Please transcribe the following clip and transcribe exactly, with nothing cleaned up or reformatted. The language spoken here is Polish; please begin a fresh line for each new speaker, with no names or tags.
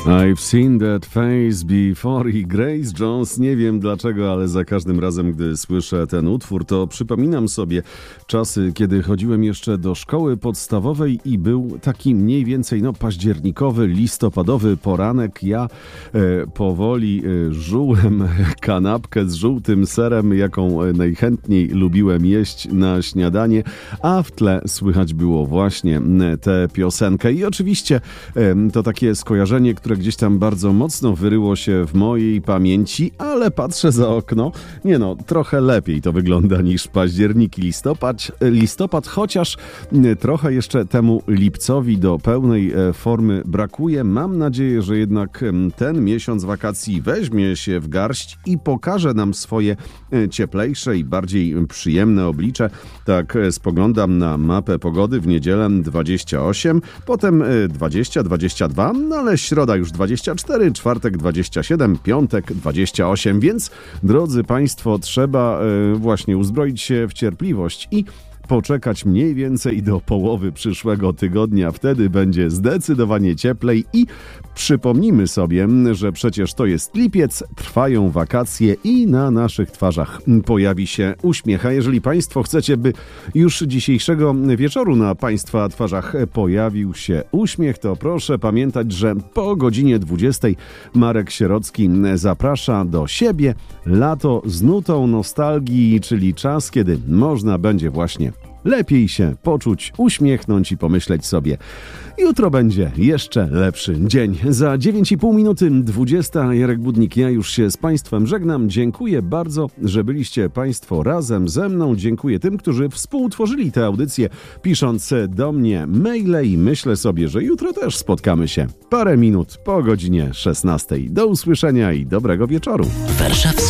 I've seen that face before i Grace Jones. Nie wiem dlaczego, ale za każdym razem, gdy słyszę ten utwór, to przypominam sobie czasy, kiedy chodziłem jeszcze do szkoły podstawowej i był taki mniej więcej no, październikowy, listopadowy poranek. Ja e, powoli e, żułem kanapkę z żółtym serem, jaką e, najchętniej lubiłem jeść na śniadanie, a w tle słychać było właśnie tę piosenkę. I oczywiście e, to takie skojarzenie, które gdzieś tam bardzo mocno wyryło się w mojej pamięci, ale patrzę za okno, nie no, trochę lepiej to wygląda niż październik i listopad, listopad, chociaż trochę jeszcze temu lipcowi do pełnej formy brakuje. Mam nadzieję, że jednak ten miesiąc wakacji weźmie się w garść i pokaże nam swoje cieplejsze i bardziej przyjemne oblicze. Tak spoglądam na mapę pogody w niedzielę dwadzieścia osiem, potem dwadzieścia, dwadzieścia dwa, no ale środa już dwadzieścia cztery, czwartek dwadzieścia siedem, piątek dwadzieścia osiem, więc drodzy Państwo, trzeba e, właśnie uzbroić się w cierpliwość i poczekać mniej więcej do połowy przyszłego tygodnia. Wtedy będzie zdecydowanie cieplej i przypomnijmy sobie, że przecież to jest lipiec, trwają wakacje i na naszych twarzach pojawi się uśmiech. A jeżeli Państwo chcecie, by już dzisiejszego wieczoru na Państwa twarzach pojawił się uśmiech, to proszę pamiętać, że po godzinie dwudziestej Marek Sierocki zaprasza do siebie. Lato z nutą nostalgii, czyli czas, kiedy można będzie właśnie lepiej się poczuć, uśmiechnąć i pomyśleć sobie: jutro będzie jeszcze lepszy dzień. Za dziewięć i pół minuty dwudziesta. Jarek Budnik, ja już się z Państwem żegnam. Dziękuję bardzo, że byliście Państwo razem ze mną. Dziękuję tym, którzy współtworzyli tę audycję, pisząc do mnie maile, i myślę sobie, że jutro też spotkamy się parę minut po godzinie szesnastej. Do usłyszenia i dobrego wieczoru.
Warszawski